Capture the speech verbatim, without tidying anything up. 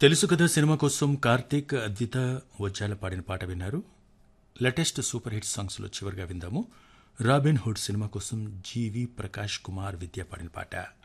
తెలుసు కదా సినిమా కోసం కార్తీక్ అద్విత వజ్జాల పాడిన పాట విన్నారు. లేటెస్ట్ సూపర్ హిట్ సాంగ్స్లో చివరిగా విందాము రాబిన్ హుడ్ సినిమా కోసం జీవి ప్రకాష్ కుమార్ విద్య పాడిన పాట.